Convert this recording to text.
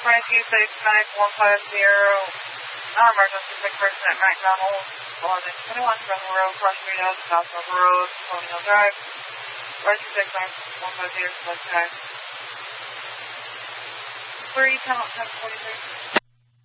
emergency sick person at McDonald's, 1121 Brother Road, Cross Street House, South River Road, Colonial Drive, emergency sick 9150, select time. 3, 10, 43.